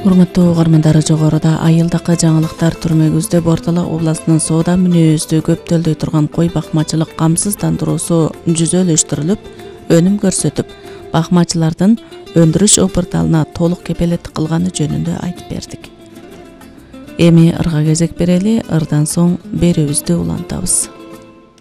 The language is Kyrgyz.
Урматтуу угармандар, жогоруда айылдыкы жаңылыктар түрмөгүздө Бортала областынын соода мүнөздүү көптөлдөй турган кой бакмачылык камсыздандыруусу жүзөлөштүрүлүп, өнүм көрсөтүп, бакмачылардын өндүрүш опурталына толук кепелеттик кылганы жөнүндө айтып бердик. Эми ырга кезек берели, ырдан соң берүүбүздү улантабыз.